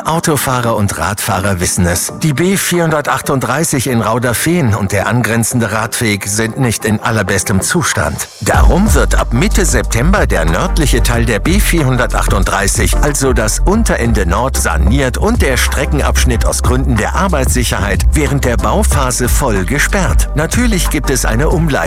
Autofahrer und Radfahrer wissen es. Die B438 in Rauderfehn und der angrenzende Radweg sind nicht in allerbestem Zustand. Darum wird ab Mitte September der nördliche Teil der B438, also das Unterende Nord, saniert und der Streckenabschnitt aus Gründen der Arbeitssicherheit während der Bauphase voll gesperrt. Natürlich gibt es eine Umleitung